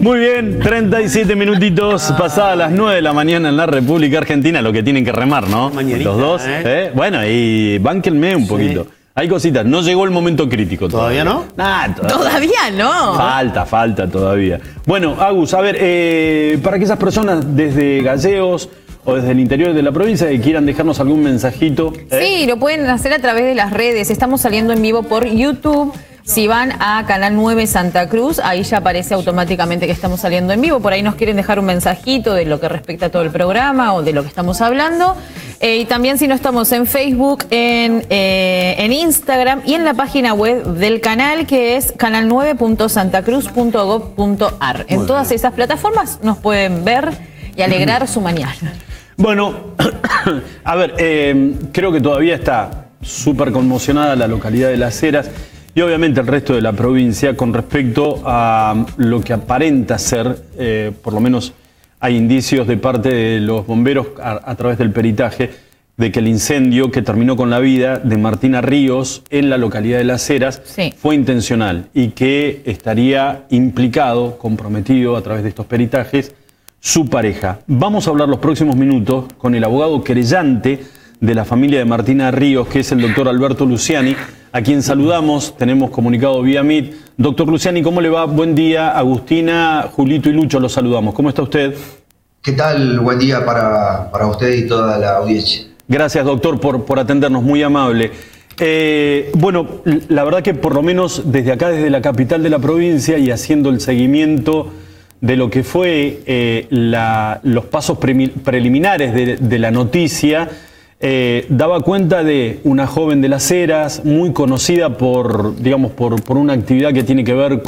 Muy bien, 37 minutitos pasadas las 9 de la mañana en la República Argentina, lo que tienen que remar, ¿no? Mañanita, los dos. Bueno, y bánquenme un poquito. Hay cositas, no llegó el momento crítico todavía. ¿Todavía no? Nah, Todavía no. Falta todavía. Bueno, Agus, a ver, para aquellas personas desde Gallegos o desde el interior de la provincia que quieran dejarnos algún mensajito. Sí, lo pueden hacer a través de las redes. Estamos saliendo en vivo por YouTube. Si van a Canal 9 Santa Cruz, ahí ya aparece automáticamente que estamos saliendo en vivo. Por ahí nos quieren dejar un mensajito de lo que respecta a todo el programa o de lo que estamos hablando. Y también si no estamos en Facebook, en Instagram y en la página web del canal, que es canal9.santacruz.gov.ar. En todas esas plataformas nos pueden ver y alegrar su mañana. Bueno, a ver, creo que todavía está súper conmocionada la localidad de Las Heras y obviamente el resto de la provincia con respecto a lo que aparenta ser, por lo menos hay indicios de parte de los bomberos a través del peritaje, de que el incendio que terminó con la vida de Martina Ríos en la localidad de Las Heras fue intencional y que estaría implicado, comprometido a través de estos peritajes, su pareja. Vamos a hablar los próximos minutos con el abogado querellante de la familia de Martina Ríos, que es el doctor Alberto Luciani, a quien saludamos, tenemos comunicado vía Meet. Doctor Luciani, ¿cómo le va? Buen día. Agustina, Julito y Lucho los saludamos. ¿Cómo está usted? ¿Qué tal? Buen día para usted y toda la audiencia. Gracias, doctor, por atendernos, muy amable. Bueno, la verdad que por lo menos desde acá, desde la capital de la provincia y haciendo el seguimiento de lo que fue los pasos preliminares de la noticia, daba cuenta de una joven de Las Heras, muy conocida por, digamos, por una actividad que tiene que ver